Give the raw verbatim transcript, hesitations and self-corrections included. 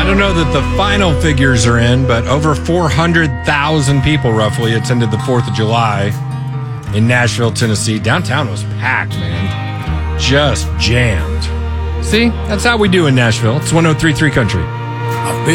I don't know that the final figures are in, but over four hundred thousand people roughly attended the fourth of July in Nashville, Tennessee. Downtown was packed, man. Just jammed. See, that's how we do in Nashville. It's one oh three point three Country.